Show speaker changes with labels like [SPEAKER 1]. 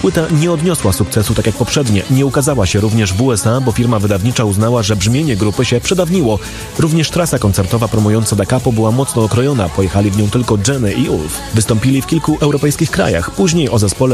[SPEAKER 1] Płyta nie odniosła sukcesu tak jak poprzednie. Nie ukazała się również w USA, bo firma wydawnicza uznała, że brzmienie grupy się przedawniło. Również trasa koncertowa promująca Da Capo była mocno okrojona. Pojechali w nią tylko Jenny i Ulf. Wystąpili w kilku europejskich krajach. Później o zespole